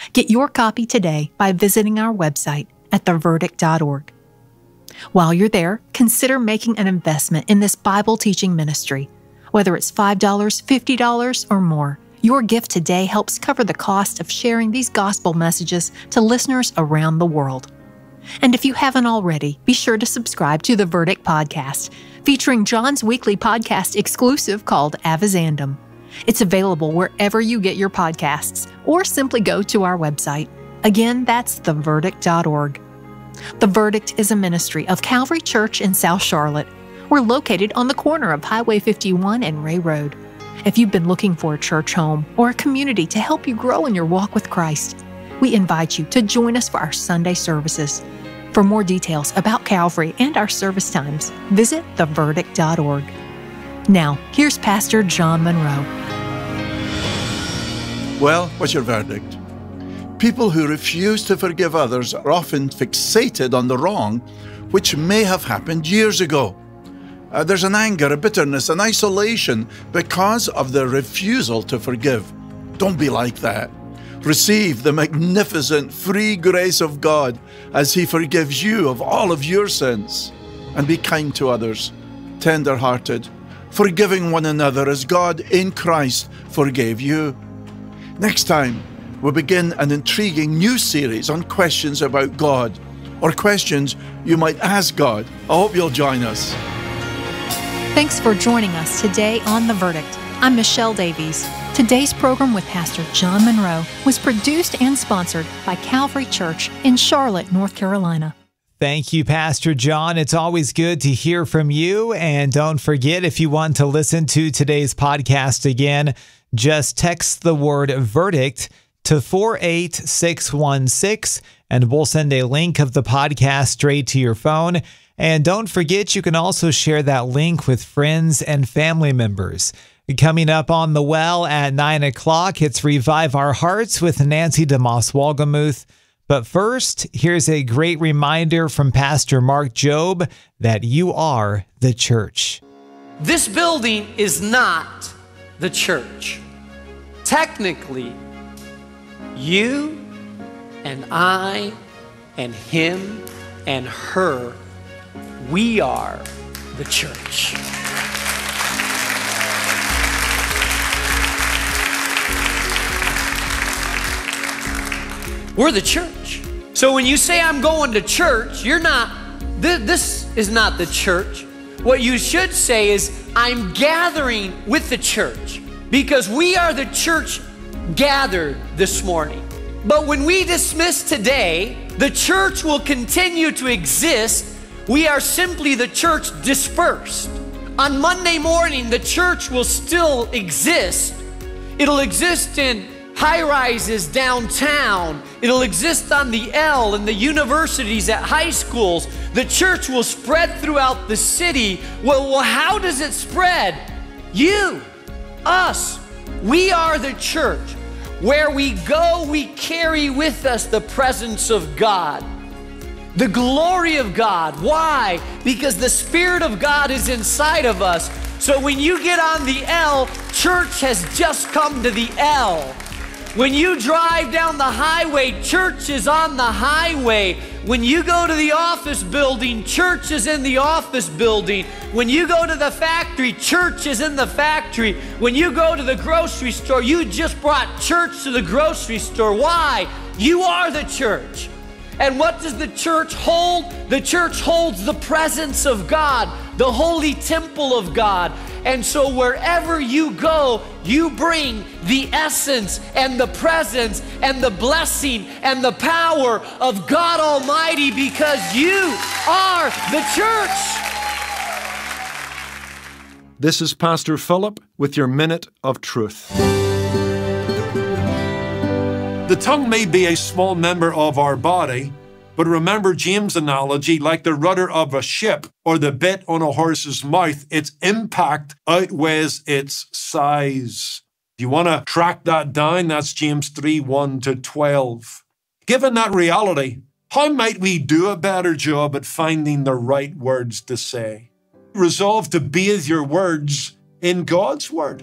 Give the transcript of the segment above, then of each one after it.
Get your copy today by visiting our website at theverdict.org. While you're there, consider making an investment in this Bible teaching ministry. Whether it's $5, $50, or more, your gift today helps cover the cost of sharing these gospel messages to listeners around the world. And if you haven't already, be sure to subscribe to the Verdict Podcast, featuring John's weekly podcast exclusive called Avizandum. It's available wherever you get your podcasts, or simply go to our website. Again, that's theverdict.org. The Verdict is a ministry of Calvary Church in South Charlotte. We're located on the corner of Highway 51 and Ray Road. If you've been looking for a church home or a community to help you grow in your walk with Christ, we invite you to join us for our Sunday services. For more details about Calvary and our service times, visit theverdict.org. Now, here's Pastor John Monroe. Well, what's your verdict? People who refuse to forgive others are often fixated on the wrong, which may have happened years ago. There's an anger, a bitterness, an isolation because of the refusal to forgive. Don't be like that. Receive the magnificent free grace of God as He forgives you of all of your sins. And be kind to others, tender-hearted, forgiving one another as God in Christ forgave you. Next time, we'll begin an intriguing new series on questions about God, or questions you might ask God. I hope you'll join us. Thanks for joining us today on The Verdict. I'm Michelle Davies. Today's program with Pastor John Monroe was produced and sponsored by Calvary Church in Charlotte, North Carolina. Thank you, Pastor John. It's always good to hear from you. And don't forget, if you want to listen to today's podcast again, just text the word verdict to 48616, and we'll send a link of the podcast straight to your phone. And don't forget, you can also share that link with friends and family members. Coming up on The Well at 9 o'clock, it's Revive Our Hearts with Nancy DeMoss-Wolgemuth. But first, here's a great reminder from Pastor Mark Jobe that you are the church. This building is not the church. Technically, you and I and him and her, we are the church. We're the church. So when you say I'm going to church, you're not, this is not the church. What you should say is I'm gathering with the church, because we are the church gathered this morning. But when we dismiss today, the church will continue to exist. We are simply the church dispersed. On Monday morning, the church will still exist. It'll exist in high-rises downtown. It'll exist on the L in the universities, at high schools. The church will spread throughout the city. Well, how does it spread? You, us. We are the church. Where we go, we carry with us the presence of God, the glory of God. Why? Because the Spirit of God is inside of us. So when you get on the L, church has just come to the L. When you drive down the highway, church is on the highway. When you go to the office building, church is in the office building. When you go to the factory, church is in the factory. When you go to the grocery store, you just brought church to the grocery store. Why? You are the church. And what does the church hold? The church holds the presence of God, the holy temple of God. And so wherever you go, you bring the essence and the presence and the blessing and the power of God Almighty, because you are the church. This is Pastor Philip with your Minute of Truth. The tongue may be a small member of our body, but remember James' analogy, like the rudder of a ship or the bit on a horse's mouth, its impact outweighs its size. If you want to track that down, that's James 3:1-12. Given that reality, how might we do a better job at finding the right words to say? Resolve to bathe your words in God's word.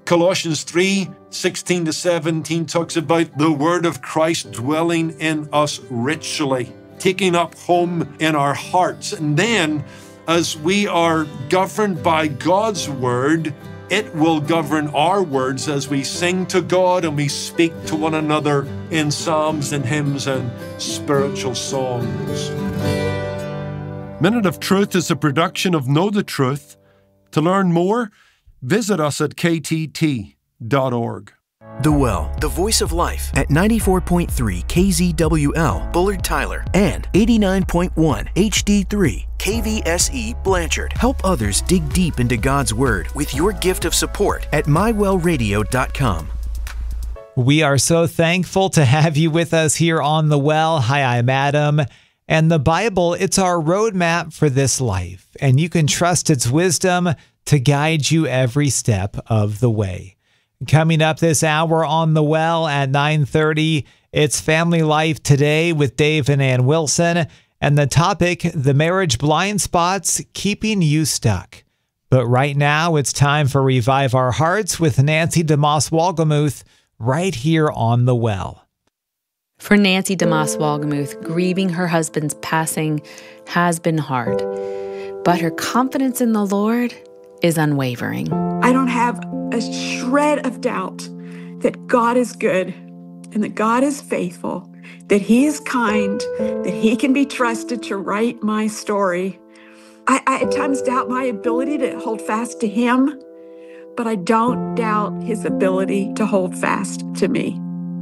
Colossians 3:16-17 talks about the word of Christ dwelling in us richly, taking up home in our hearts. And then, as we are governed by God's word, it will govern our words as we sing to God and we speak to one another in psalms and hymns and spiritual songs. Minute of Truth is a production of Know the Truth. To learn more, visit us at ktt.org. The Well, the voice of life at 94.3 KZWL, Bullard Tyler, and 89.1 HD3 KVSE Blanchard. Help others dig deep into God's Word with your gift of support at mywellradio.com. We are so thankful to have you with us here on The Well. Hi, I'm Adam. And the Bible, it's our roadmap for this life, and you can trust its wisdom to guide you every step of the way. Coming up this hour on The Well at 9:30, it's Family Life Today with Dave and Ann Wilson, and the topic, the marriage blind spots keeping you stuck. But right now, it's time for Revive Our Hearts with Nancy DeMoss Wolgemuth right here on The Well. For Nancy DeMoss Wolgemuth, grieving her husband's passing has been hard, but her confidence in the Lord is unwavering. I don't have a shred of doubt that God is good and that God is faithful, that He is kind, that He can be trusted to write my story. I at times doubt my ability to hold fast to Him, but I don't doubt His ability to hold fast to me.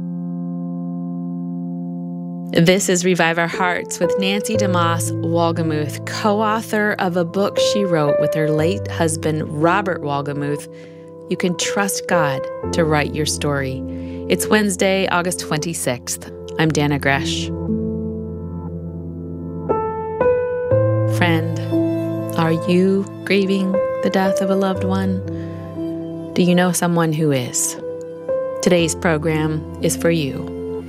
This is Revive Our Hearts with Nancy DeMoss Wolgemuth, co-author of a book she wrote with her late husband, Robert Wolgemuth. You can trust God to write your story. It's Wednesday, August 26th. I'm Dana Gresh. Friend, are you grieving the death of a loved one? Do you know someone who is? Today's program is for you.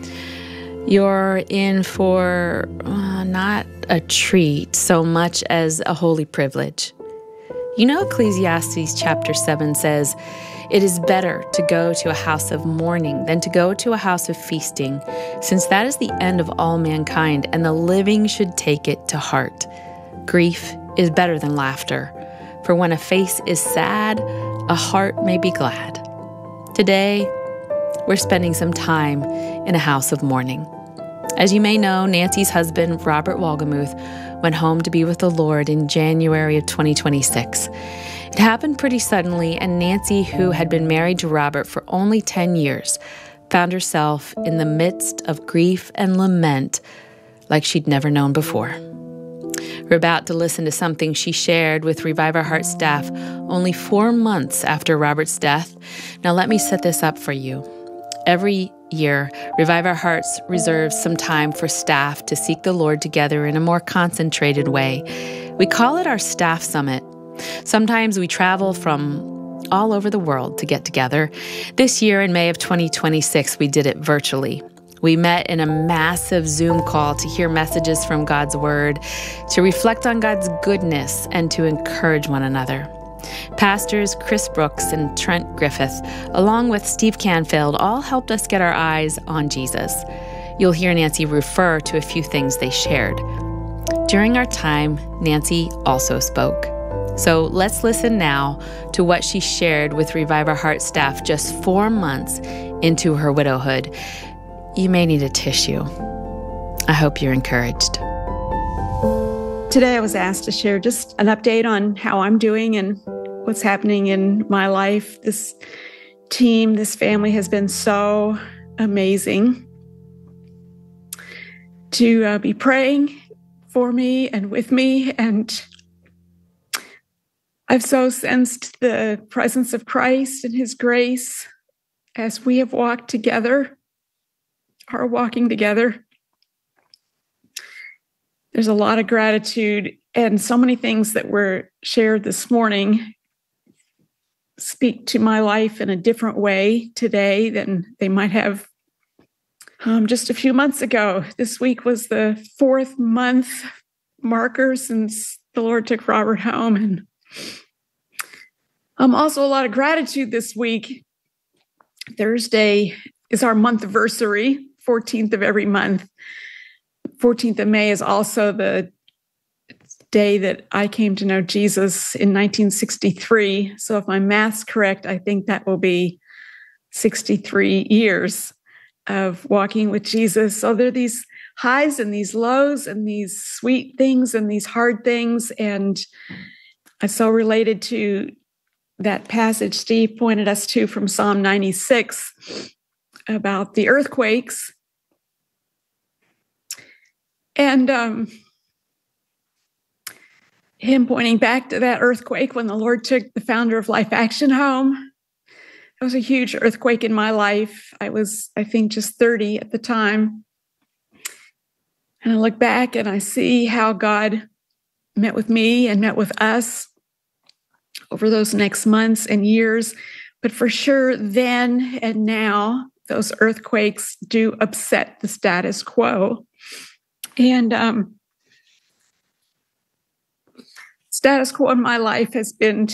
You're in for not a treat so much as a holy privilege. You know, Ecclesiastes chapter 7 says, "It is better to go to a house of mourning than to go to a house of feasting, since that is the end of all mankind, and the living should take it to heart. Grief is better than laughter, for when a face is sad, a heart may be glad." Today, we're spending some time in a house of mourning. As you may know, Nancy's husband, Robert Wolgemuth, went home to be with the Lord in January of 2026. It happened pretty suddenly, and Nancy, who had been married to Robert for only 10 years, found herself in the midst of grief and lament like she'd never known before. We're about to listen to something she shared with Revive Our Heart staff only 4 months after Robert's death. Now let me set this up for you. Every year, Revive Our Hearts reserves some time for staff to seek the Lord together in a more concentrated way. We call it our Staff Summit. Sometimes we travel from all over the world to get together. This year, in May of 2026, we did it virtually. We met in a massive Zoom call to hear messages from God's Word, to reflect on God's goodness, and to encourage one another. Pastors Chris Brooks and Trent Griffith, along with Steve Canfield, all helped us get our eyes on Jesus. You'll hear Nancy refer to a few things they shared. During our time, Nancy also spoke. So let's listen now to what she shared with Revive Our Heart staff just 4 months into her widowhood. You may need a tissue. I hope you're encouraged. Today I was asked to share just an update on how I'm doing and what's happening in my life. This team, this family has been so amazing to be praying for me and with me. And I've so sensed the presence of Christ and His grace as we have walked together, are walking together. There's a lot of gratitude, and so many things that were shared this morning speak to my life in a different way today than they might have just a few months ago. This week was the 4th month marker since the Lord took Robert home, and Also a lot of gratitude this week. Thursday is our month-versary, 14th of every month. 14th of May is also the day that I came to know Jesus in 1963. So if my math's correct, I think that will be 63 years of walking with Jesus. So there are these highs and these lows and these sweet things and these hard things. And I so related to that passage Steve pointed us to from Psalm 96 about the earthquakes. And him pointing back to that earthquake when the Lord took the founder of Life Action home. It was a huge earthquake in my life. I was, I think, just 30 at the time. And I look back and I see how God met with me and met with us over those next months and years. But for sure, then and now, those earthquakes do upset the status quo. And status quo in my life has been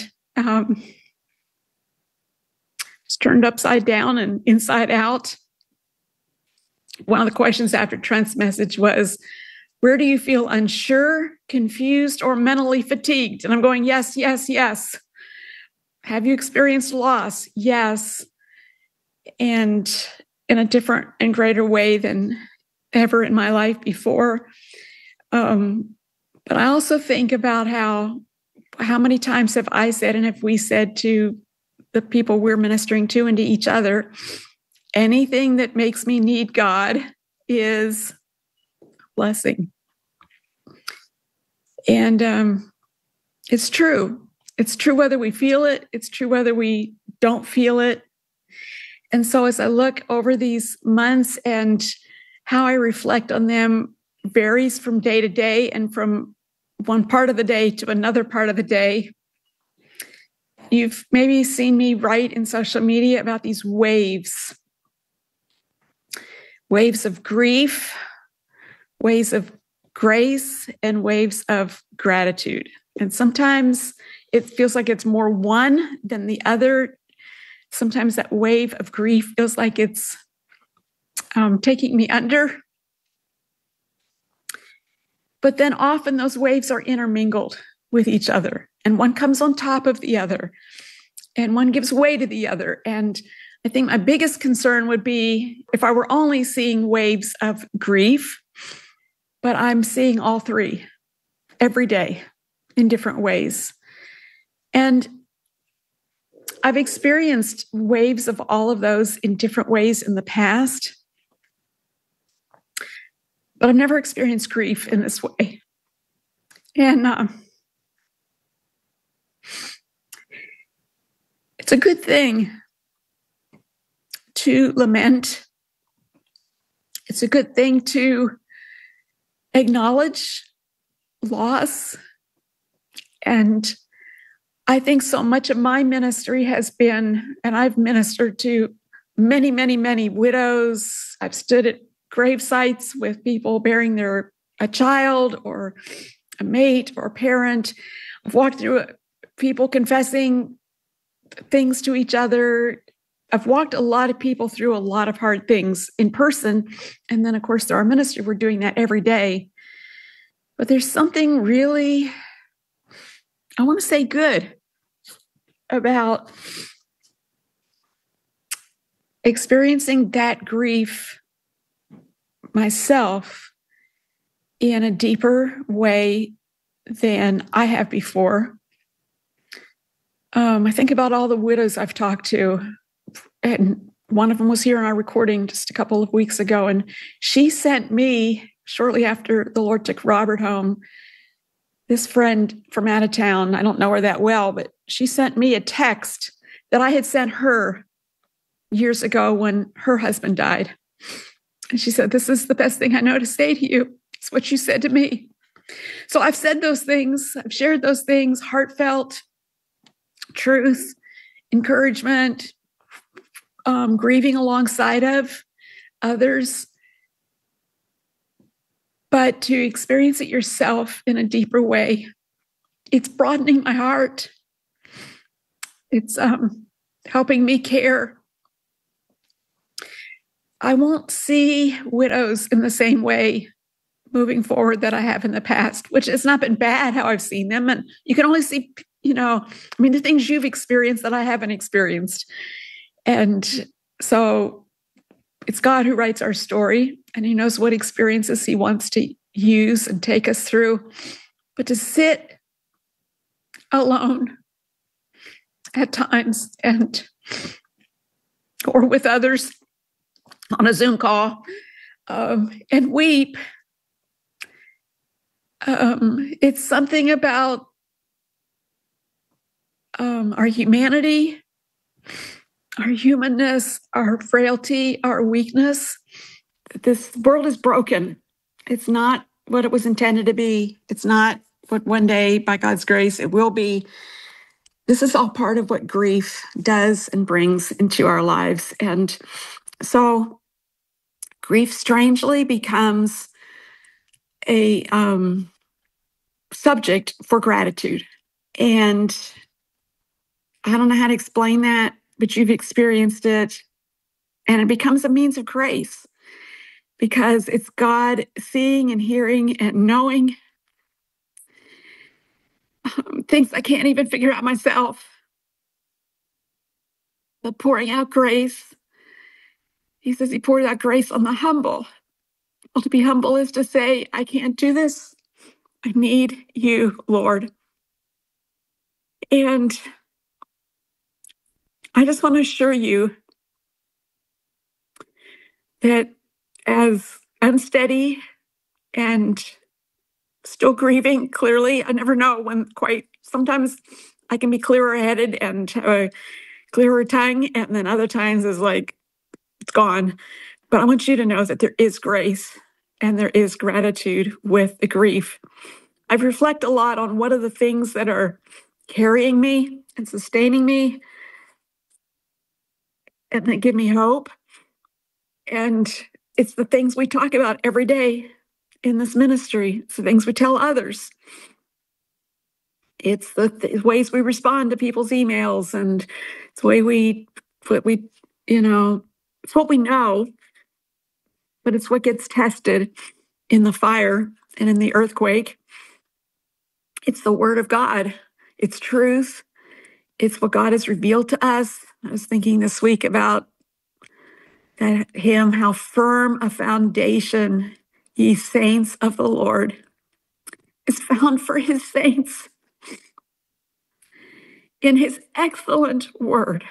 turned upside down and inside out. One of the questions after Trent's message was, where do you feel unsure, confused, or mentally fatigued? And I'm going, yes, yes, yes. Have you experienced loss? Yes. And in a different and greater way than ever in my life before. But I also think about how many times have I said, and have we said to the people we're ministering to and to each other, anything that makes me need God is blessing. And it's true. It's true whether we feel it. It's true whether we don't feel it. And so as I look over these months and how I reflect on them varies from day to day and from one part of the day to another part of the day. You've maybe seen me write in social media about these waves. Waves of grief, waves of grace, and waves of gratitude. And sometimes it feels like it's more one than the other. Sometimes that wave of grief feels like it's taking me under. But then often those waves are intermingled with each other, and one comes on top of the other, and one gives way to the other. And I think my biggest concern would be if I were only seeing waves of grief, but I'm seeing all three every day in different ways. And I've experienced waves of all of those in different ways in the past, but I've never experienced grief in this way. And it's a good thing to lament. It's a good thing to acknowledge loss. And I think so much of my ministry has been, and I've ministered to many, many, many widows. I've stood at grave sites with people burying a child or a mate or a parent. I've walked through people confessing things to each other. I've walked a lot of people through a lot of hard things in person. And then, of course, through our ministry, we're doing that every day. But there's something really, I want to say, good about experiencing that grief myself in a deeper way than I have before. I think about all the widows I've talked to, and one of them was here in our recording just a couple of weeks ago, and she sent me, shortly after the Lord took Robert home, this friend from out of town, I don't know her that well, but she sent me a text that I had sent her years ago when her husband died. And she said, "This is the best thing I know to say to you." It's what you said to me. So I've said those things. I've shared those things, heartfelt, truth, encouragement, grieving alongside of others. But to experience it yourself in a deeper way, it's broadening my heart. It's helping me care. I won't see widows in the same way moving forward that I have in the past, which has not been bad how I've seen them. And you can only see, the things you've experienced that I haven't experienced. And so it's God who writes our story, and he knows what experiences he wants to use and take us through. But to sit alone at times or with others on a Zoom call and weep, it's something about our humanity, our humanness, our frailty, our weakness. This world is broken. It's not what it was intended to be. It's not what one day, by God's grace, it will be. This is all part of what grief does and brings into our lives. And so grief strangely becomes a subject for gratitude. And I don't know how to explain that, but you've experienced it. And it becomes a means of grace because it's God seeing and hearing and knowing things I can't even figure out myself. But pouring out grace, he says he poured out grace on the humble. Well, to be humble is to say, I can't do this. I need you, Lord. And I just want to assure you that as unsteady and still grieving, clearly, I never know when sometimes I can be clearer headed and have a clearer tongue, and then other times is like, it's gone. But I want you to know that there is grace and there is gratitude with the grief. I reflect a lot on what are the things that are carrying me and sustaining me and that give me hope. And it's the things we talk about every day in this ministry. It's the things we tell others. It's the ways we respond to people's emails, and it's the way it's what we know, but it's what gets tested in the fire and in the earthquake. It's the word of God. It's truth. It's what God has revealed to us. I was thinking this week about that hymn, how firm a foundation, ye saints of the Lord, is found for his saints in his excellent word.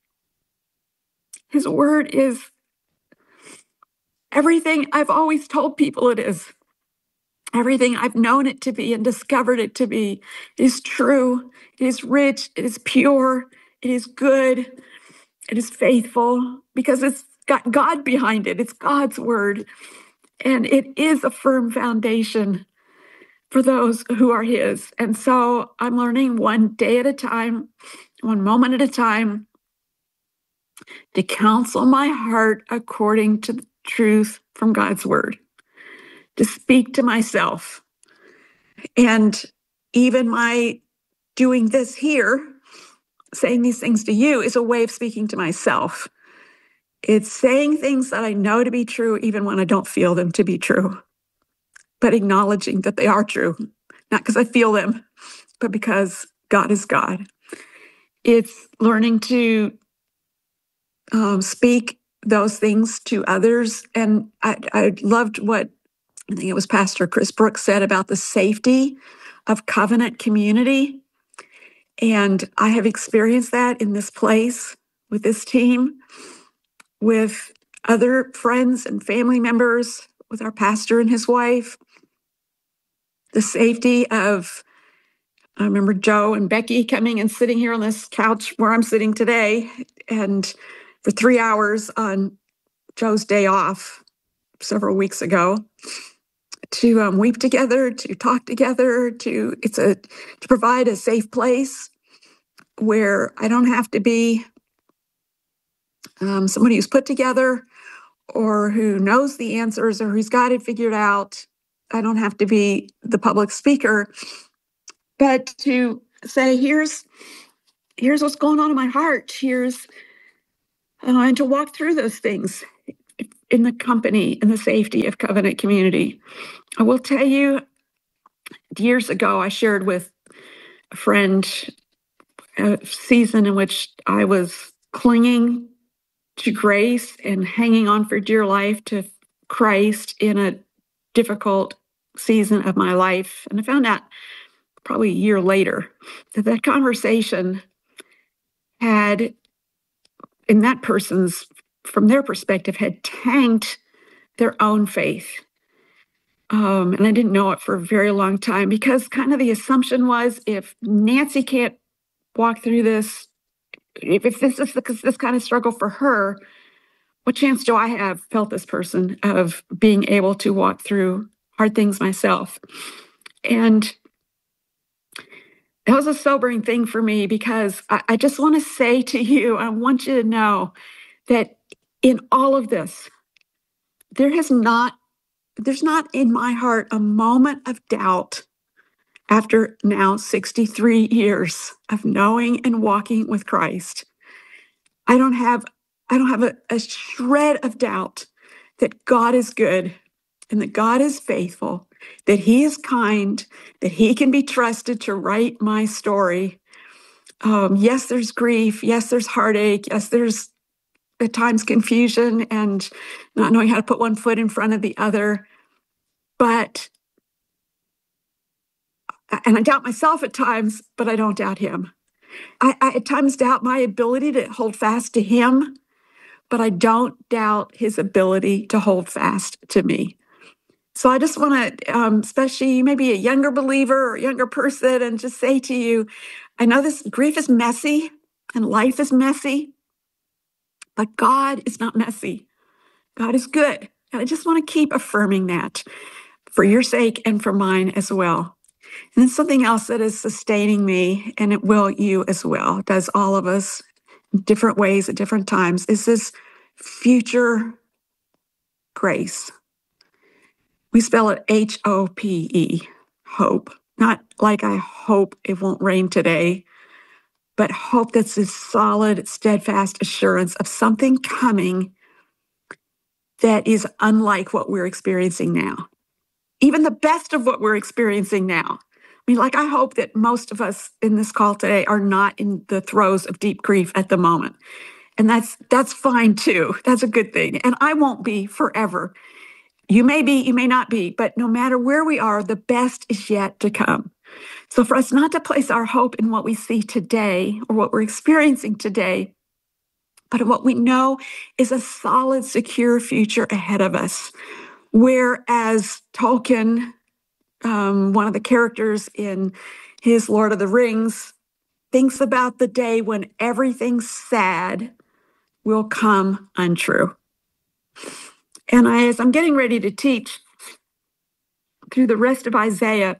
His word is everything I've always told people it is. Everything I've known it to be and discovered it to be. It is true. It is rich. It is pure. It is good. It is faithful because it's got God behind it. It's God's word. And it is a firm foundation for those who are his. And so I'm learning one day at a time, one moment at a time, to counsel my heart according to the truth from God's word, to speak to myself. And even my doing this here, saying these things to you, is a way of speaking to myself. It's saying things that I know to be true, even when I don't feel them to be true, but acknowledging that they are true, not because I feel them, but because God is God. It's learning to speak those things to others. And I loved what, I think it was Pastor Chris Brooks said about the safety of covenant community. And I have experienced that in this place, with this team, with other friends and family members, with our pastor and his wife. The safety of, I remember Joe and Becky coming and sitting here on this couch where I'm sitting today, and for 3 hours on Joe's day off several weeks ago, to weep together, to talk together, to provide a safe place where I don't have to be somebody who's put together or who knows the answers or who's got it figured out. I don't have to be the public speaker, but to say, here's here's what's going on in my heart. And to walk through those things in the company and the safety of Covenant Community. I will tell you, years ago, I shared with a friend a season in which I was clinging to grace and hanging on for dear life to Christ in a difficult season of my life. And I found out probably a year later that conversation had, in that person's, from their perspective, had tanked their own faith. And I didn't know it for a very long time because kind of the assumption was if Nancy can't walk through this, if this is this kind of struggle for her, what chance do I have, felt this person, of being able to walk through hard things myself? And that was a sobering thing for me because I just want to say to you, I want you to know that in all of this, there's not in my heart a moment of doubt after now 63 years of knowing and walking with Christ. I don't have a shred of doubt that God is good and that God is faithful, that He is kind, that He can be trusted to write my story. Yes, there's grief. Yes, there's heartache. Yes, there's at times confusion and not knowing how to put one foot in front of the other. And I doubt myself at times, but I don't doubt Him. I at times doubt my ability to hold fast to Him, but I don't doubt His ability to hold fast to me. So I just want to, especially maybe a younger believer or younger person, and just say to you, I know this grief is messy and life is messy, but God is not messy. God is good. And I just want to keep affirming that for your sake and for mine as well. And it's something else that is sustaining me, and it will you as well. It does all of us in different ways at different times. Is this future grace? We spell it H-O-P-E, hope. Not like I hope it won't rain today, but hope that's this solid, steadfast assurance of something coming that is unlike what we're experiencing now. Even the best of what we're experiencing now. I mean, like, I hope that most of us in this call today are not in the throes of deep grief at the moment. And that's fine too. That's a good thing. And I won't be forever. You may be, you may not be, but no matter where we are, the best is yet to come. So for us not to place our hope in what we see today or what we're experiencing today, but in what we know is a solid, secure future ahead of us. Whereas Tolkien, one of the characters in his Lord of the Rings, thinks about the day when everything sad will come untrue. And as I'm getting ready to teach through the rest of Isaiah,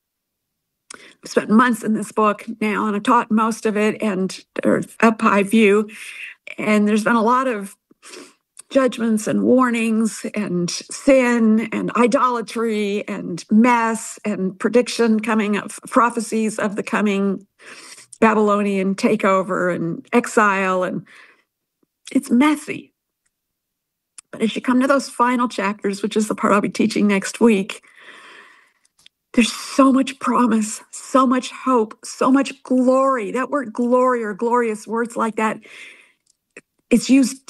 I've spent months in this book now, and I've taught most of it or up high view. And there's been a lot of judgments and warnings and sin and idolatry and mess and prediction coming of prophecies of the coming Babylonian takeover and exile. And it's messy. But as you come to those final chapters, which is the part I'll be teaching next week, there's so much promise, so much hope, so much glory. That word glory or glorious, words like that, it's used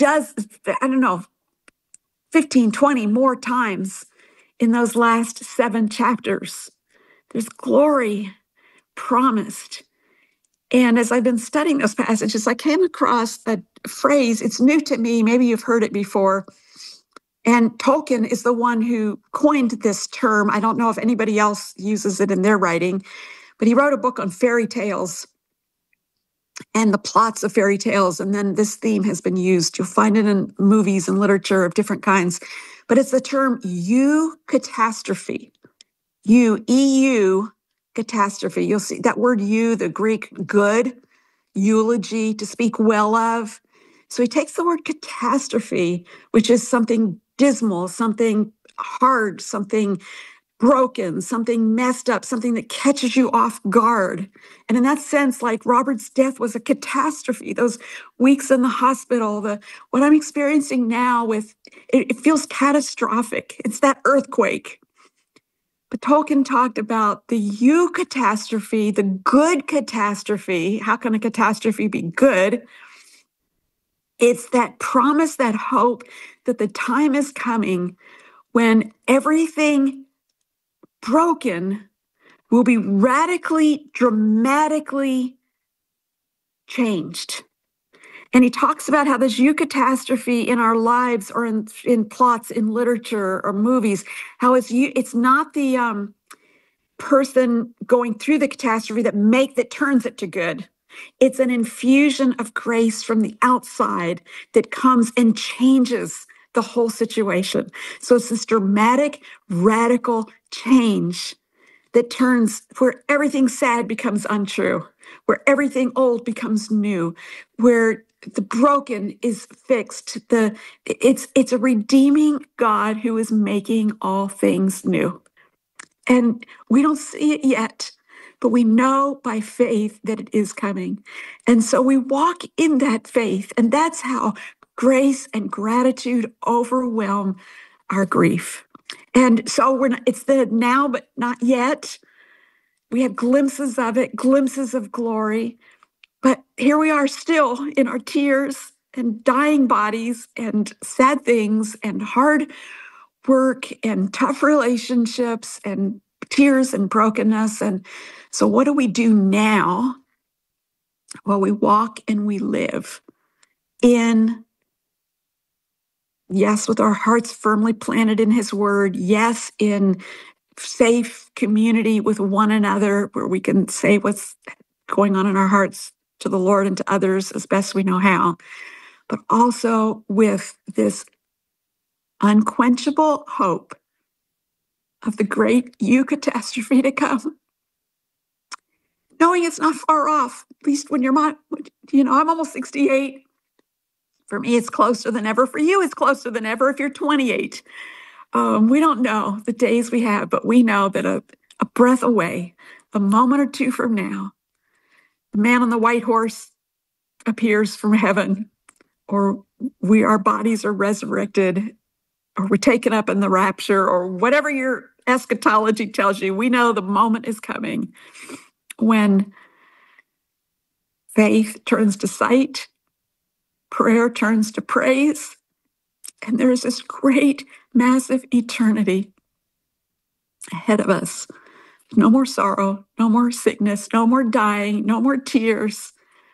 15, 20 more times in those last 7 chapters. There's glory promised. And as I've been studying those passages, I came across a phrase. It's new to me. Maybe you've heard it before. And Tolkien is the one who coined this term. I don't know if anybody else uses it in their writing, but he wrote a book on fairy tales and the plots of fairy tales. And then this theme has been used. You'll find it in movies and literature of different kinds. But it's the term eucatastrophe. EU, catastrophe. You'll see that word the Greek good, eulogy, to speak well of. So he takes the word catastrophe, which is something dismal, something hard, something broken, something messed up, something that catches you off guard. And in that sense, like Robert's death was a catastrophe. Those weeks in the hospital, what I'm experiencing now it feels catastrophic. It's that earthquake. But Tolkien talked about the eucatastrophe, the good catastrophe. How can a catastrophe be good? It's that promise, that hope that the time is coming when everything broken will be radically, dramatically changed. And he talks about how this eucatastrophe in our lives or in plots in literature or movies, how it's not the person going through the catastrophe that turns it to good. It's an infusion of grace from the outside that comes and changes the whole situation. So it's this dramatic, radical change that turns where everything sad becomes untrue, where everything old becomes new, where the broken is fixed. It's a redeeming God who is making all things new. And we don't see it yet, but we know by faith that it is coming. And so we walk in that faith, and that's how grace and gratitude overwhelm our grief. And so it's the now, but not yet. We have glimpses of it, glimpses of glory. But here we are still in our tears and dying bodies and sad things and hard work and tough relationships and tears and brokenness. And so what do we do now? Well, we walk and we live yes, with our hearts firmly planted in his word. Yes, in safe community with one another where we can say what's going on in our hearts to the Lord and to others as best we know how, but also with this unquenchable hope of the great eucatastrophe to come. Knowing it's not far off, at least when I'm almost 68. For me, it's closer than ever. For you, it's closer than ever if you're 28. We don't know the days we have, but we know that a breath away, a moment or two from now, the man on the white horse appears from heaven, or our bodies are resurrected, or we're taken up in the rapture, or whatever your eschatology tells you. We know the moment is coming when faith turns to sight, prayer turns to praise, and there's this great, massive eternity ahead of us. No more sorrow, no more sickness, no more dying, no more tears.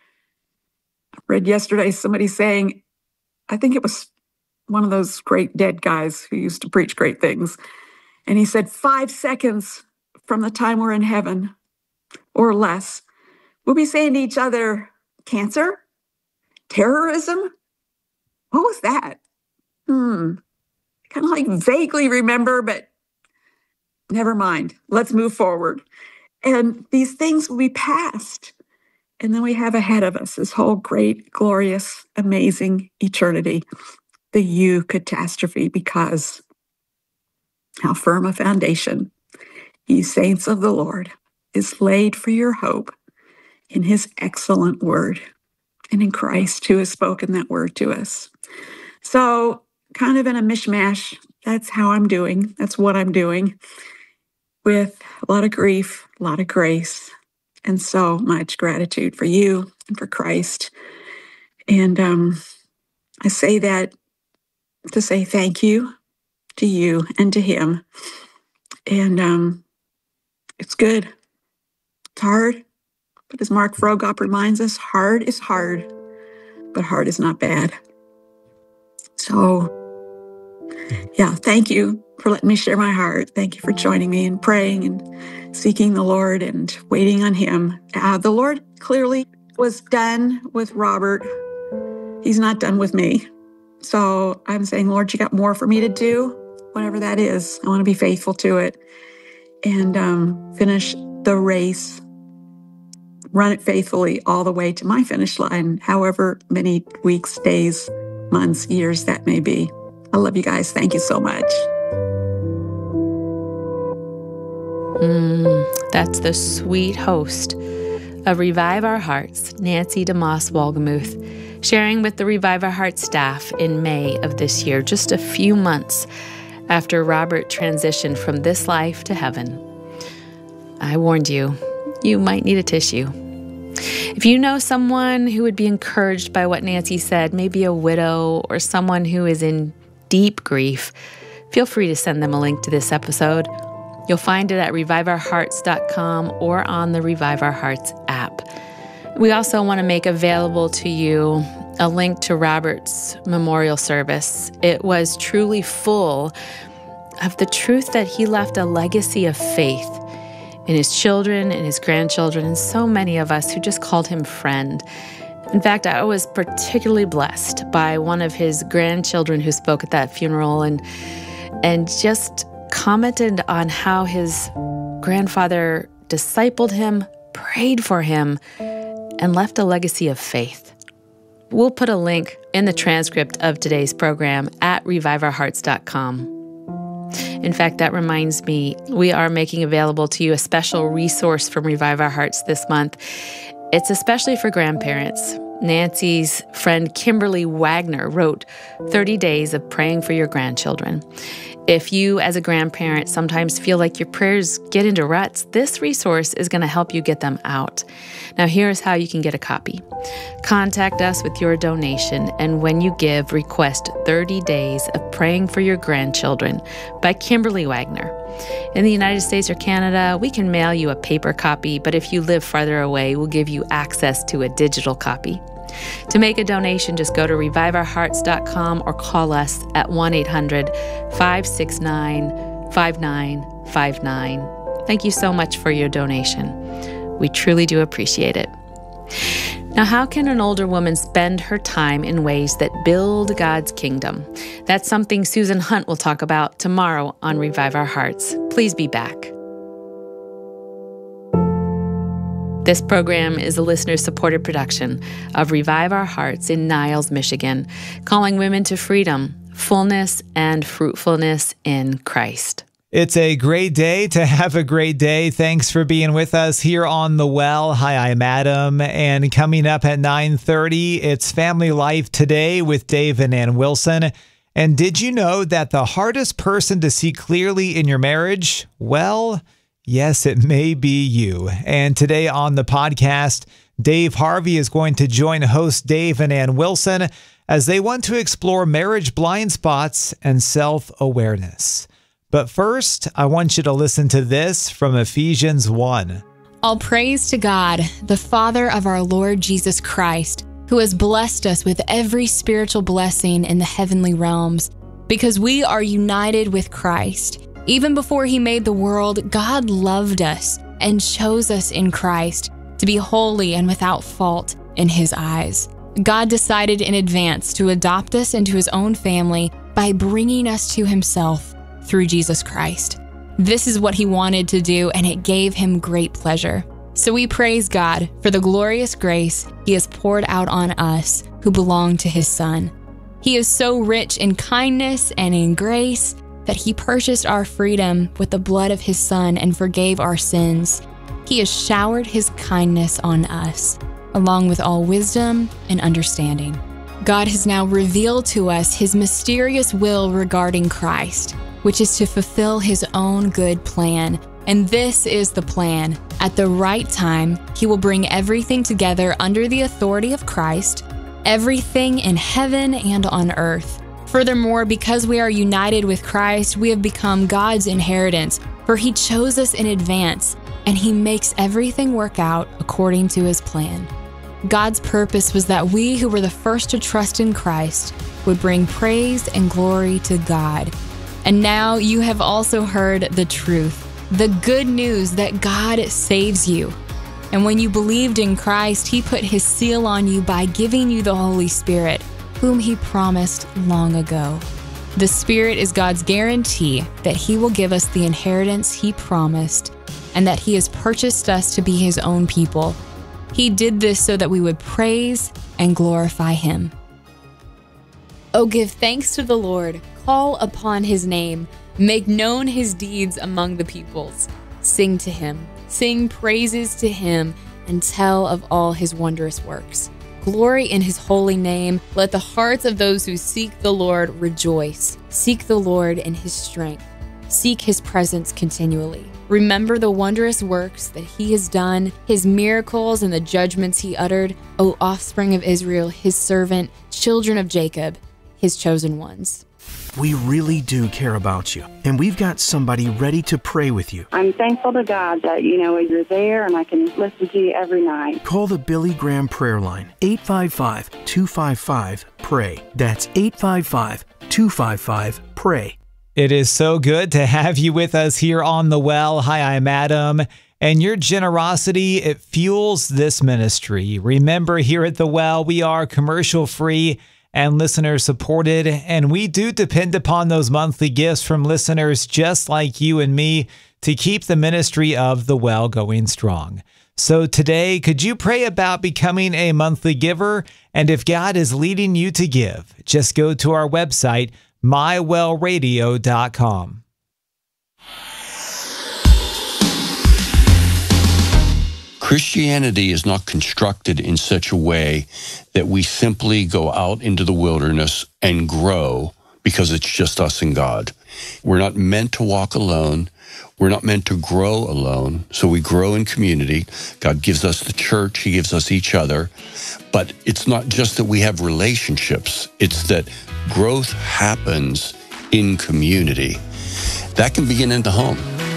I read yesterday somebody saying, I think it was one of those great dead guys who used to preach great things. And he said, 5 seconds from the time we're in heaven or less, we'll be saying to each other, cancer? Terrorism? What was that? Kind of like vaguely remember, but never mind. Let's move forward. And these things will be past. And then we have ahead of us this whole great, glorious, amazing eternity, the eucatastrophe, because how firm a foundation, ye saints of the Lord, is laid for your hope in his excellent word and in Christ who has spoken that word to us. So kind of in a mishmash, that's how I'm doing. That's what I'm doing, with a lot of grief, a lot of grace, and so much gratitude for you and for Christ. And I say that to say thank you to you and to him. And it's good. It's hard. But as Mark Frogop reminds us, hard is hard, but hard is not bad. So, yeah, thank you for letting me share my heart. Thank you for joining me in praying and seeking the Lord and waiting on him. The Lord clearly was done with Robert. He's not done with me. So I'm saying, Lord, you got more for me to do, whatever that is. I want to be faithful to it and finish the race, run it faithfully all the way to my finish line, however many weeks, days, months, years that may be. I love you guys. Thank you so much. That's the sweet host of Revive Our Hearts, Nancy DeMoss Wolgemuth, sharing with the Revive Our Hearts staff in May of this year, just a few months after Robert transitioned from this life to heaven. I warned you, you might need a tissue. If you know someone who would be encouraged by what Nancy said, maybe a widow or someone who is in deep grief, feel free to send them a link to this episode. You'll find it at reviveourhearts.com or on the Revive Our Hearts app. We also want to make available to you a link to Robert's memorial service. It was truly full of the truth that he left a legacy of faith in his children and his grandchildren, and so many of us who just called him friend. In fact, I was particularly blessed by one of his grandchildren who spoke at that funeral and just commented on how his grandfather discipled him, prayed for him, and left a legacy of faith. We'll put a link in the transcript of today's program at reviveourhearts.com. In fact, that reminds me, we are making available to you a special resource from Revive Our Hearts this month. It's especially for grandparents. Nancy's friend Kimberly Wagner wrote 30 Days of Praying for Your Grandchildren. If you, as a grandparent, sometimes feel like your prayers get into ruts, this resource is going to help you get them out. Now, here's how you can get a copy. Contact us with your donation, and when you give, request 30 Days of Praying for Your Grandchildren by Kimberly Wagner. In the United States or Canada, we can mail you a paper copy, but if you live farther away, we'll give you access to a digital copy. To make a donation, just go to reviveourhearts.com or call us at 1-800-569-5959. Thank you so much for your donation. We truly do appreciate it. Now, how can an older woman spend her time in ways that build God's kingdom? That's something Susan Hunt will talk about tomorrow on Revive Our Hearts. Please be back. This program is a listener-supported production of Revive Our Hearts in Niles, Michigan, calling women to freedom, fullness, and fruitfulness in Christ. It's a great day to have a great day. Thanks for being with us here on The Well. Hi, I'm Adam, and coming up at 9:30, it's Family Life Today with Dave and Ann Wilson. And did you know that the hardest person to see clearly in your marriage? Well, yes, it may be you. And today on the podcast, Dave Harvey is going to join host Dave and Ann Wilson as they want to explore marriage blind spots and self-awareness. But first, I want you to listen to this from Ephesians 1. All praise to God, the Father of our Lord Jesus Christ, who has blessed us with every spiritual blessing in the heavenly realms, because we are united with Christ. Even before he made the world, God loved us and chose us in Christ to be holy and without fault in his eyes. God decided in advance to adopt us into his own family by bringing us to himself through Jesus Christ. This is what he wanted to do, and it gave him great pleasure. So we praise God for the glorious grace he has poured out on us who belong to his Son. He is so rich in kindness and in grace that he purchased our freedom with the blood of his Son and forgave our sins. He has showered his kindness on us, along with all wisdom and understanding. God has now revealed to us his mysterious will regarding Christ, which is to fulfill his own good plan. And this is the plan. At the right time, he will bring everything together under the authority of Christ, everything in heaven and on earth. Furthermore, because we are united with Christ, we have become God's inheritance, for he chose us in advance, and he makes everything work out according to his plan. God's purpose was that we who were the first to trust in Christ would bring praise and glory to God. And now you have also heard the truth, the good news that God saves you. And when you believed in Christ, he put his seal on you by giving you the Holy Spirit, whom he promised long ago. The Spirit is God's guarantee that he will give us the inheritance he promised, and that he has purchased us to be his own people. He did this so that we would praise and glorify him. Oh, give thanks to the Lord, call upon his name, make known his deeds among the peoples. Sing to him, sing praises to him, and tell of all his wondrous works. Glory in his holy name. Let the hearts of those who seek the Lord rejoice. Seek the Lord in his strength. Seek his presence continually. Remember the wondrous works that he has done, his miracles and the judgments he uttered, O offspring of Israel, his servant, children of Jacob, his chosen ones. We really do care about you, and we've got somebody ready to pray with you. I'm thankful to God that, you're there and I can listen to you every night. Call the Billy Graham prayer line, 855-255-PRAY. That's 855-255-PRAY. It is so good to have you with us here on The Well. Hi, I'm Adam. And your generosity, it fuels this ministry. Remember, here at The Well, we are commercial-free and listener-supported, and we do depend upon those monthly gifts from listeners just like you and me to keep the ministry of The Well going strong. So today, could you pray about becoming a monthly giver? And if God is leading you to give, just go to our website, mywellradio.com. Christianity is not constructed in such a way that we simply go out into the wilderness and grow because it's just us and God. We're not meant to walk alone. We're not meant to grow alone. So we grow in community. God gives us the church. He gives us each other. But it's not just that we have relationships. It's that growth happens in community. That can begin in the home.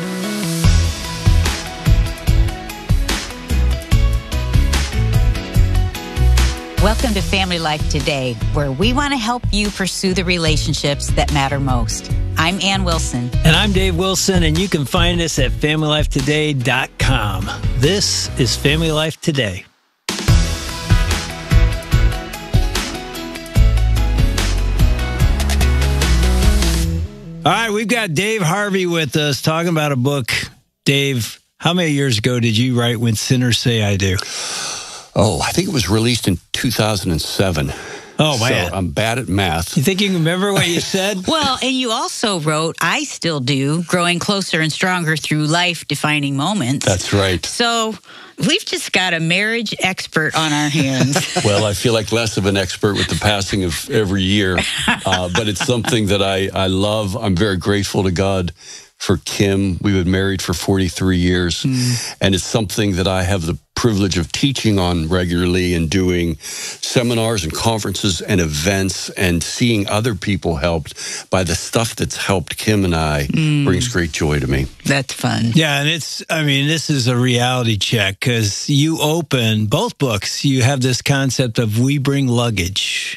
Welcome to Family Life Today, where we want to help you pursue the relationships that matter most. I'm Ann Wilson. And I'm Dave Wilson, and you can find us at FamilyLifeToday.com. This is Family Life Today. All right, we've got Dave Harvey with us talking about a book. Dave, how many years ago did you write When Sinners Say I Do? Oh, I think it was released in 2007. Oh, man. So I'm bad at math. You think you can remember what you said? Well, and you also wrote, I Still Do, Growing Closer and Stronger Through Life-Defining Moments. That's right. So we've just got a marriage expert on our hands. Well, I feel like less of an expert with the passing of every year, but it's something that I love. I'm very grateful to God for Kim. We've been married for 43 years, and it's something that I have the privilege of teaching on regularly and doing seminars and conferences and events and seeing other people helped by the stuff that's helped Kim and I brings great joy to me. That's fun. Yeah, and this is a reality check because you open both books. You have this concept of we bring luggage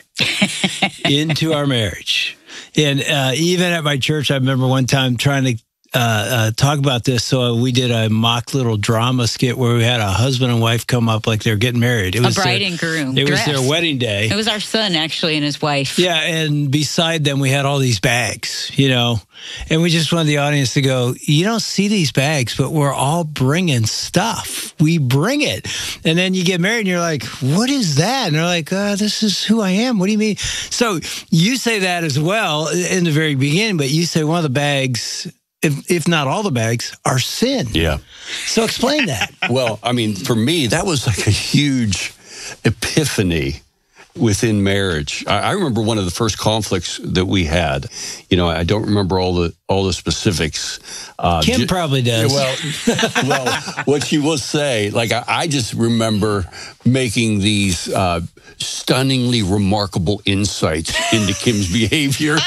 into our marriage. And even at my church, I remember one time trying to talk about this. So we did a mock little drama skit where we had a husband and wife come up like they're getting married. It was a bride and groom. It was their wedding day. It was our son, actually, and his wife. Yeah, and beside them, we had all these bags, and we just wanted the audience to go, you don't see these bags, but we're all bringing stuff. We bring it. And then you get married and you're like, what is that? And they're like, this is who I am. What do you mean? So you say that as well in the very beginning, but you say one of the bags, if not all the bags, are sin. Yeah. So explain that. Well, I mean, for me, that was like a huge epiphany within marriage. I remember one of the first conflicts that we had. I don't remember all the specifics. Kim probably does. Well, what she will say, I just remember making these stunningly remarkable insights into Kim's behavior.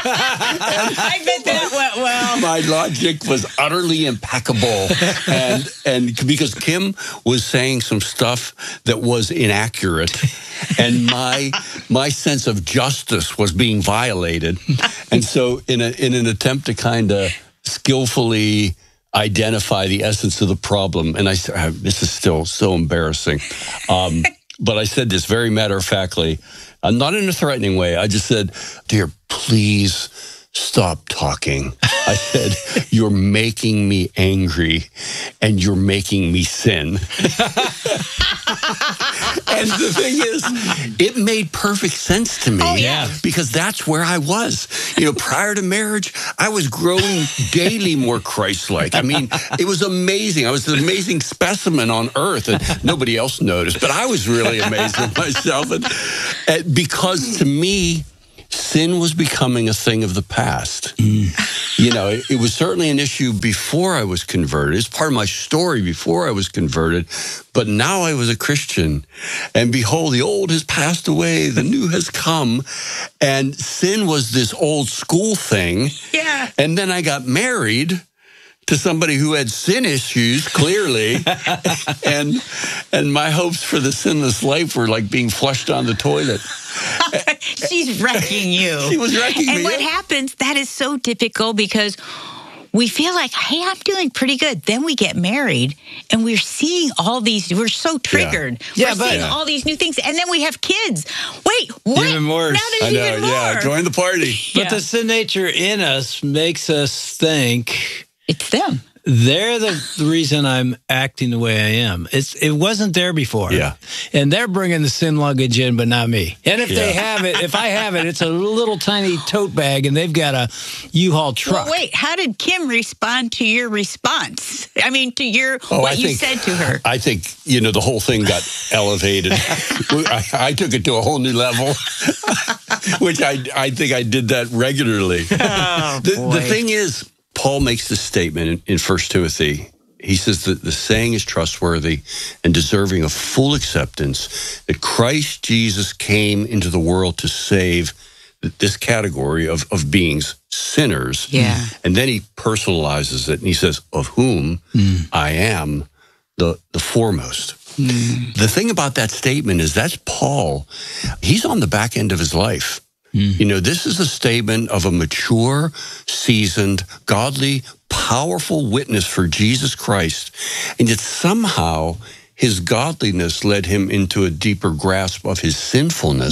I bet that went well. My logic was utterly impeccable. And because Kim was saying some stuff that was inaccurate, and my sense of justice was being violated. And so in an attempt to kind of skillfully identify the essence of the problem, and this is still so embarrassing, but I said this very matter-of-factly, not in a threatening way. I just said, dear, please stop talking. I said, you're making me angry and you're making me sin. And the thing is, it made perfect sense to me. Oh, yeah. Because that's where I was. Prior to marriage, I was growing daily more Christ-like. I mean, it was amazing. I was an amazing specimen on earth, and nobody else noticed. But I was really amazed with myself. And because to me, sin was becoming a thing of the past. It was certainly an issue before I was converted. It's part of my story before I was converted. But now I was a Christian. And behold, the old has passed away. The new has come. And sin was this old school thing. Yeah. And then I got married to somebody who had sin issues, clearly, and my hopes for the sinless life were like being flushed down the toilet. She's wrecking you. She was wrecking me. And what happens, that is so typical because we feel like, hey, I'm doing pretty good. Then we get married and we're seeing all these, we're so triggered. Yeah, we're seeing all these new things. And then we have kids. Wait, what? Even more. Now there's even more. Yeah, join the party. But the sin nature in us makes us think it's them. They're the reason I'm acting the way I am. It wasn't there before. Yeah. And they're bringing the sin luggage in, but not me. And if they have it, if I have it, it's a little tiny tote bag and they've got a U-Haul truck. Well, wait, how did Kim respond to your response? I mean, to what you said to her. I think, the whole thing got elevated. I took it to a whole new level, which I think I did that regularly. Oh, the thing is, Paul makes this statement in 1 Timothy. He says that the saying is trustworthy and deserving of full acceptance, that Christ Jesus came into the world to save this category of beings, sinners. Yeah. And then he personalizes it and he says, of whom I am the foremost. The thing about that statement is that's Paul. He's on the back end of his life. This is a statement of a mature, seasoned, godly, powerful witness for Jesus Christ. And yet somehow his godliness led him into a deeper grasp of his sinfulness.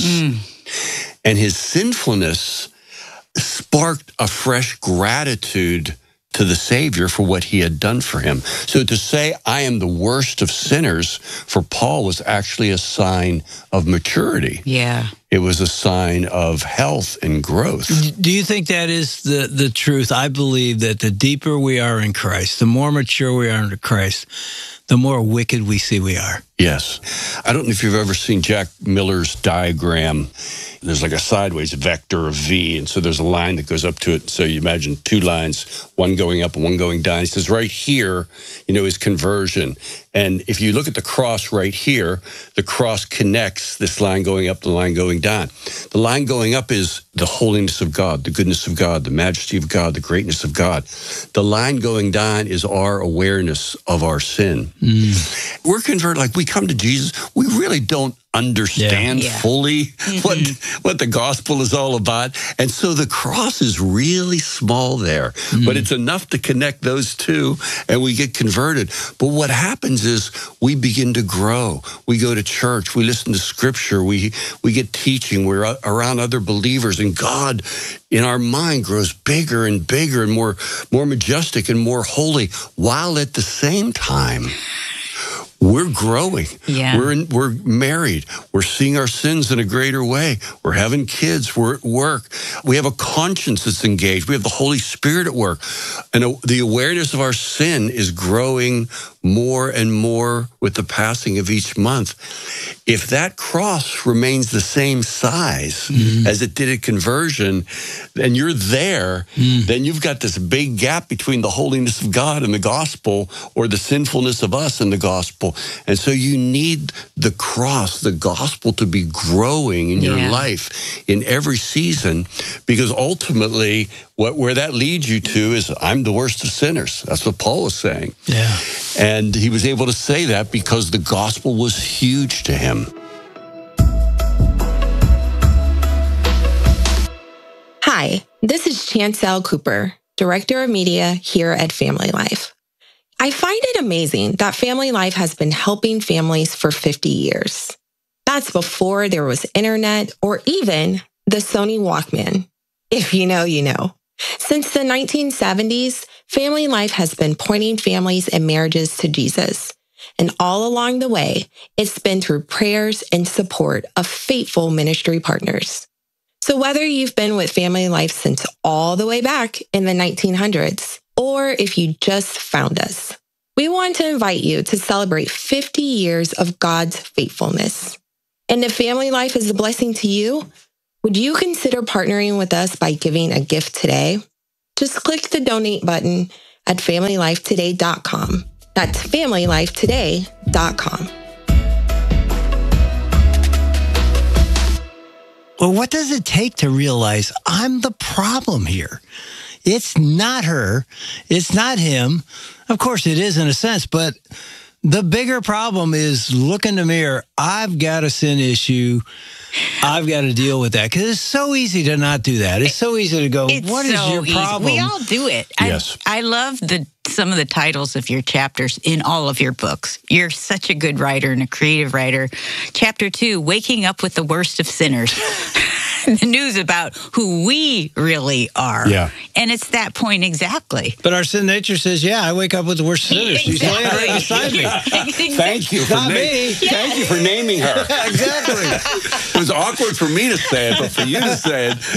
And his sinfulness sparked a fresh gratitude to the Savior for what he had done for him. So to say, I am the worst of sinners, for Paul was actually a sign of maturity. Yeah. It was a sign of health and growth. Do you think that is the truth? I believe that the deeper we are in Christ, the more mature we are in Christ, the more wicked we see we are. Yes. I don't know if you've ever seen Jack Miller's diagram. There's like a sideways vector of V, and so there's a line that goes up to it. So you imagine two lines, one going up and one going down. He says right here, is conversion. And if you look at the cross right here, the cross connects this line going up, the line going down. The line going up is the holiness of God, the goodness of God, the majesty of God, the greatness of God. The line going down is our awareness of our sin. We're converted, like we come to Jesus, we really don't understand fully what the gospel is all about. And so the cross is really small there, but it's enough to connect those two and we get converted. But what happens is we begin to grow. We go to church, we listen to scripture, we get teaching, we're around other believers, and God in our mind grows bigger and bigger and more majestic and more holy, while at the same time we're growing. Yeah. We're married. We're seeing our sins in a greater way. We're having kids. We're at work. We have a conscience that's engaged. We have the Holy Spirit at work. And the awareness of our sin is growing more and more with the passing of each month. If that cross remains the same size as it did at conversion, and you're there, then you've got this big gap between the holiness of God and the gospel, or the sinfulness of us and the gospel. And so you need the cross, the gospel, to be growing in your life in every season, because ultimately where that leads you to is, I'm the worst of sinners. That's what Paul is saying. Yeah. And he was able to say that because the gospel was huge to him. Hi, this is Chancel Cooper, Director of Media here at Family Life. I find it amazing that Family Life has been helping families for 50 years. That's before there was internet or even the Sony Walkman. If you know, you know. Since the 1970s, Family Life has been pointing families and marriages to Jesus. And all along the way, it's been through prayers and support of faithful ministry partners. So whether you've been with Family Life since all the way back in the 1900s, or if you just found us, we want to invite you to celebrate 50 years of God's faithfulness. And if Family Life is a blessing to you, would you consider partnering with us by giving a gift today? Just click the donate button at FamilyLifeToday.com. That's FamilyLifeToday.com. Well, what does it take to realize I'm the problem here? It's not her. It's not him. Of course, it is in a sense, but the bigger problem is look in the mirror. I've got a sin issue. I've got to deal with that because it's so easy to not do that. It's so easy to go, what is your problem? We all do it. Yes. I love some of the titles of your chapters in all of your books. You're such a good writer and a creative writer. Chapter 2, Waking Up with the Worst of Sinners. The news about who we really are. Yeah. And it's that point exactly. But our sin nature says, yeah, I wake up with the worst sinners. She's laying right beside me. Thank you for Thank you for naming her. Exactly. It was awkward for me to say it, but for you to say it.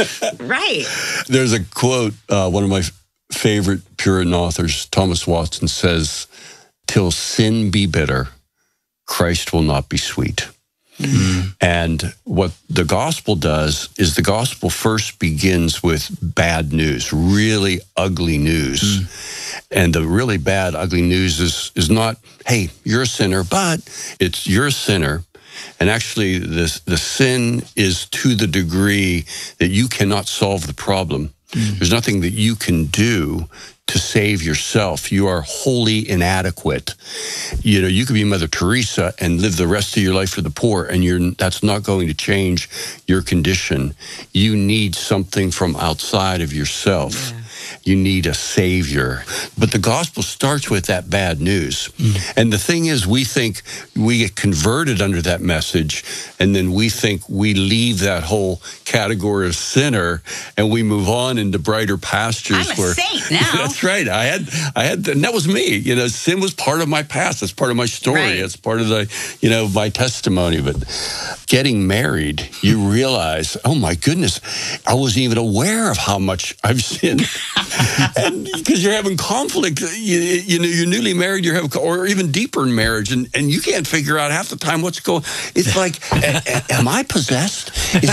Right. There's a quote, one of my favorite Puritan authors, Thomas Watson, says, "Till sin be bitter, Christ will not be sweet." Mm-hmm. And what the gospel does is the gospel first begins with bad news, really ugly news. Mm. And the really bad, ugly news is not, hey, you're a sinner, but it's you're a sinner. And actually, the sin is to the degree that you cannot solve the problem. Mm. There's nothing that you can do to save yourself. You are wholly inadequate. You know, you could be Mother Teresa and live the rest of your life for the poor, and that's not going to change your condition. You need something from outside of yourself. Yeah. You need a savior. But the gospel starts with that bad news. Mm. And the thing is, we think we get converted under that message, and then we think we leave that whole category of sinner, and we move on into brighter pastures. I'm a saint now. That's right. I had, and that was me. You know, sin was part of my past. That's part of my story. Right. It's part of my testimony. But getting married, you realize, oh my goodness, I wasn't even aware of how much I've sinned. And because you're having conflict, you know, you're newly married, or even deeper in marriage, and you can't figure out half the time what's going. It's like, am I possessed?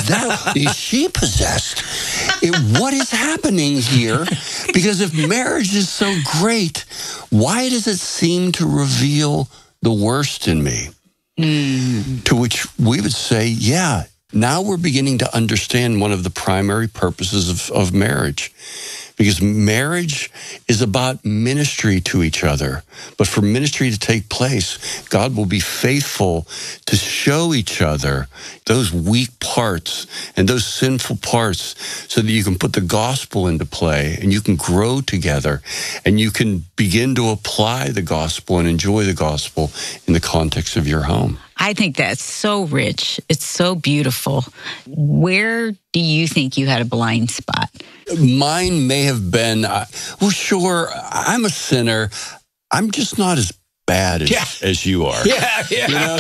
Is she possessed? What is happening here? Because if marriage is so great, why does it seem to reveal the worst in me? Mm. To which we would say, yeah, now we're beginning to understand one of the primary purposes of marriage. Because marriage is about ministry to each other. But for ministry to take place, God will be faithful to show each other those weak parts and those sinful parts so that you can put the gospel into play and you can grow together and you can begin to apply the gospel and enjoy the gospel in the context of your home. I think that's so rich. It's so beautiful. Where do you think you had a blind spot? Mine may have been, well, sure, I'm a sinner. I'm just not as bad as you are. Yeah. You know?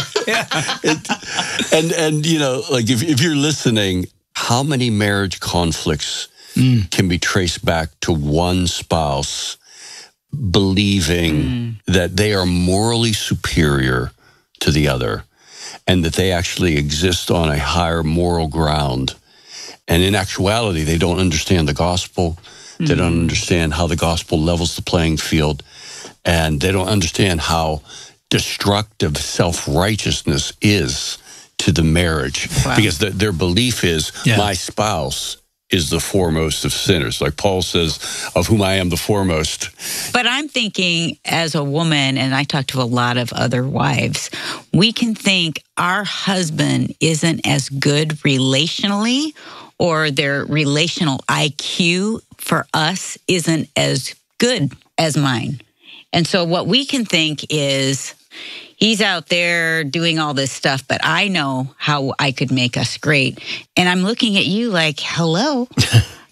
And you know, like if you're listening, how many marriage conflicts can be traced back to one spouse believing that they are morally superior to the other and that they actually exist on a higher moral ground. And in actuality, they don't understand the gospel. They don't understand how the gospel levels the playing field. And they don't understand how destructive self-righteousness is to the marriage. Wow. Because their belief is, my spouse is the foremost of sinners. Like Paul says, of whom I am the foremost. But I'm thinking as a woman, and I talk to a lot of other wives, we can think our husband isn't as good relationally, or their relational IQ for us isn't as good as mine. And so what we can think is, he's out there doing all this stuff, but I know how I could make us great. And I'm looking at you like, hello,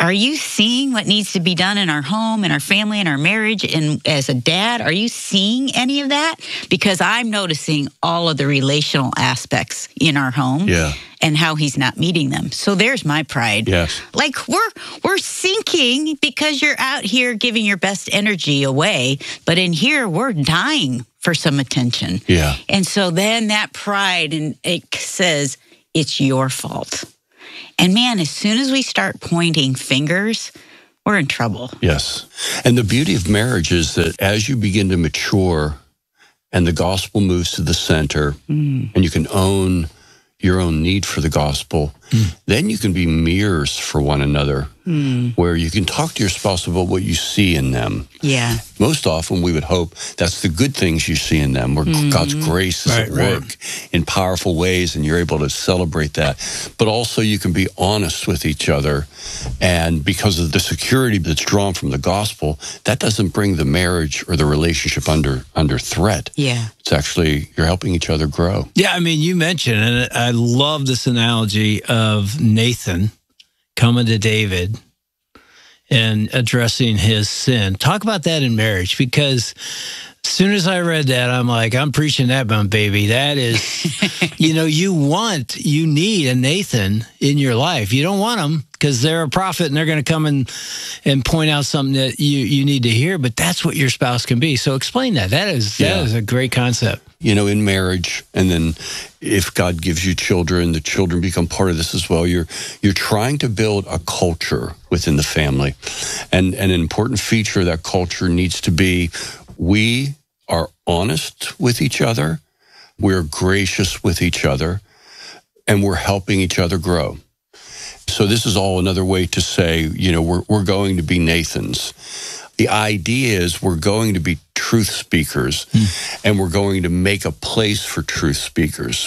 Are you seeing what needs to be done in our home, in our family, in our marriage? And as a dad, are you seeing any of that? Because I'm noticing all of the relational aspects in our home and how he's not meeting them. So there's my pride. Yes. Like we're sinking because you're out here giving your best energy away, but in here we're dying for some attention. Yeah. And so then that pride, and it says it's your fault. And man, as soon as we start pointing fingers, we're in trouble. Yes. And the beauty of marriage is that as you begin to mature and the gospel moves to the center and you can own your own need for the gospel, then you can be mirrors for one another, where you can talk to your spouse about what you see in them. Yeah. Most often we would hope that's the good things you see in them, where God's grace is at work in powerful ways, and you're able to celebrate that. But also you can be honest with each other, and because of the security that's drawn from the gospel, that doesn't bring the marriage or the relationship under threat. Yeah. It's actually, you're helping each other grow. Yeah, I mean, you mentioned, and I love this analogy of Nathan coming to David and addressing his sin. Talk about that in marriage, because as soon as I read that, I'm like, I'm preaching that one, baby. That is, you need a Nathan in your life. You don't want them because they're a prophet and they're going to come and point out something that you need to hear, but that's what your spouse can be. So explain that. That is a great concept. You know, in marriage, and then if God gives you children, the children become part of this as well. You're trying to build a culture within the family. And an important feature of that culture needs to be, we are honest with each other, we're gracious with each other, and we're helping each other grow. So this is all another way to say, we're going to be Nathans. The idea is we're going to be truth speakers, and we're going to make a place for truth speakers.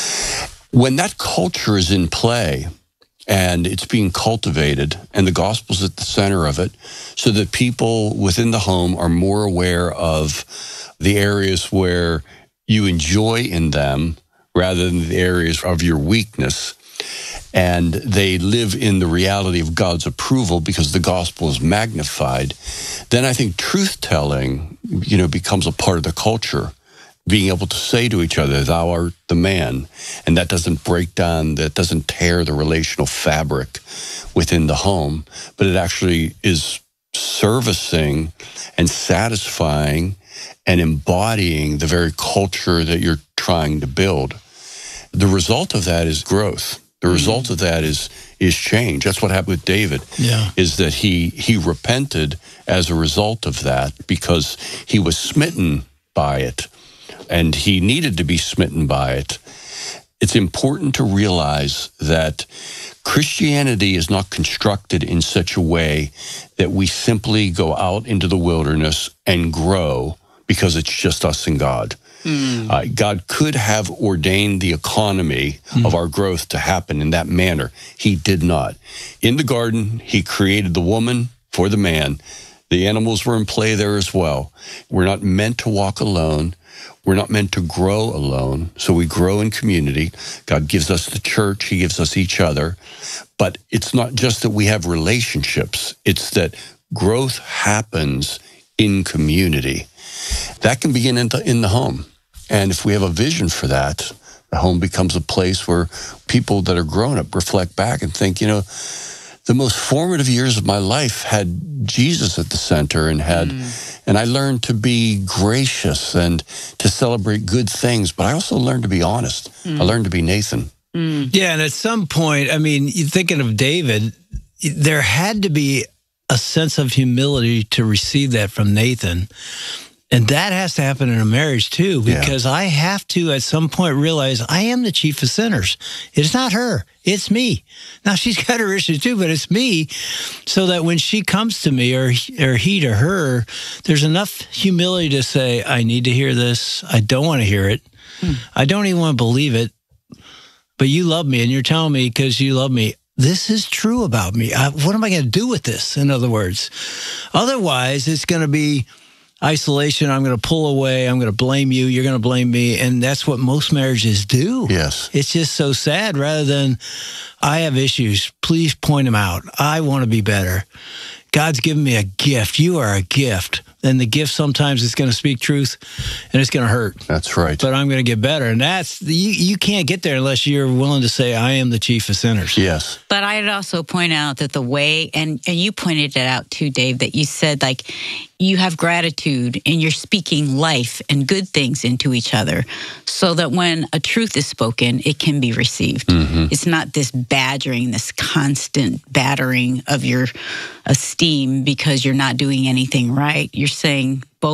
When that culture is in play and it's being cultivated and the gospel's at the center of it, so that people within the home are more aware of the areas where you enjoy in them rather than the areas of your weakness, and they live in the reality of God's approval because the gospel is magnified, then I think truth-telling, becomes a part of the culture. Being able to say to each other, thou art the man, and that doesn't break down, that doesn't tear the relational fabric within the home, but it actually is servicing and satisfying and embodying the very culture that you're trying to build. The result of that is growth. The result of that is change. That's what happened with David, is that he repented as a result of that because he was smitten by it, and he needed to be smitten by it. It's important to realize that Christianity is not constructed in such a way that we simply go out into the wilderness and grow because it's just us and God. God could have ordained the economy of our growth to happen in that manner. He did not. In the garden, he created the woman for the man. The animals were in play there as well. We're not meant to walk alone. We're not meant to grow alone. So we grow in community. God gives us the church. He gives us each other. But it's not just that we have relationships. It's that growth happens in community. That can begin in the home. And if we have a vision for that, the home becomes a place where people that are grown up reflect back and think, the most formative years of my life had Jesus at the center, and I learned to be gracious and to celebrate good things, but I also learned to be honest. I learned to be Nathan. Yeah, and at some point, I mean, you're thinking of David, there had to be a sense of humility to receive that from Nathan. And that has to happen in a marriage too, because I have to at some point realize I am the chief of sinners. It's not her, it's me. Now she's got her issues too, but it's me, so that when she comes to me or he to her, there's enough humility to say, I need to hear this. I don't want to hear it. I don't even want to believe it. But you love me, and you're telling me because you love me, this is true about me. What am I going to do with this, in other words? Otherwise, it's going to be, isolation. I'm going to pull away. I'm going to blame you. You're going to blame me. And that's what most marriages do. Yes. It's just so sad. Rather than, I have issues, please point them out. I want to be better. God's given me a gift. You are a gift. And the gift sometimes is going to speak truth and it's going to hurt. That's right. But I'm going to get better. And that's, you can't get there unless you're willing to say, I am the chief of sinners. Yes. But I'd also point out that the way, and you pointed it out too, Dave, that you said like you have gratitude and you're speaking life and good things into each other so that when a truth is spoken, it can be received. Mm-hmm. It's not this badgering, this constant battering of your esteem because you're not doing anything right. You're saying both